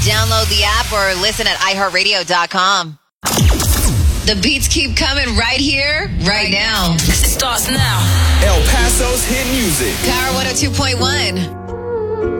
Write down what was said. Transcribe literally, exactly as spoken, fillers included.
Download the app or listen at i heart radio dot com. The beats keep coming right here, right now. It starts now. El Paso's hit music. Power one oh two point one.